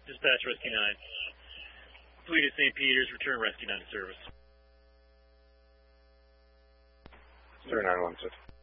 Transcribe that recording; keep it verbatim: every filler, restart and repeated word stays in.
Dispatch Rescue nine. Fleet at Saint Peter's, return Rescue nine to service. Sir nine one six.